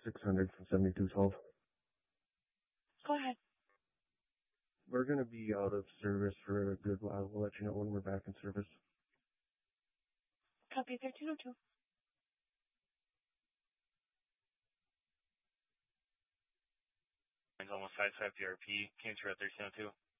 600 from 7212. Go ahead. We're going to be out of service for a good while. We'll let you know when we're back in service. Copy 1302. Almost 55 PRP, came through at 1302.